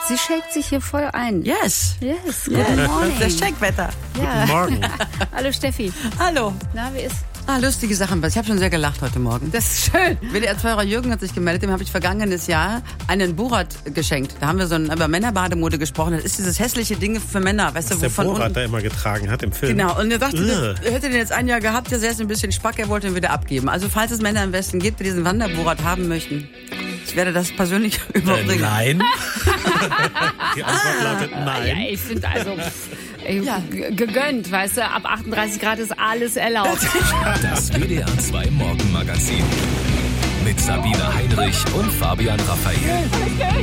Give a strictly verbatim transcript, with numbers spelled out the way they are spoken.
Sie shakt sich hier voll ein. Yes. Yes, yes. Good morning. Das Shakewetter. Ja. Guten Morgen. Hallo Steffi. Hallo. Na, wie ist? Ah, lustige Sachen. Ich habe schon sehr gelacht heute Morgen. Das ist schön. W D R-Zweier Jürgen hat sich gemeldet, dem habe ich vergangenes Jahr einen Borat geschenkt. Da haben wir so ein, über Männerbademode gesprochen. Das ist dieses hässliche Ding für Männer, weißt Was du, der wovon Borat unten... da immer getragen hat im Film. Genau, und er sagte, Ugh. er hätte den jetzt ein Jahr gehabt, der ist ein bisschen spack, er wollte ihn wieder abgeben. Also falls es Männer im Westen gibt, die diesen Wanderborat haben möchten, ich werde das persönlich Äh, überbringen. nein. Die Antwort lautet Ja, nein. ich finde also pff, ey, Ja. g- gegönnt, weißt du, ab achtunddreißig Grad ist alles erlaubt. Das W D R zwei Morgenmagazin mit Sabine Heinrich und Fabian Raphael.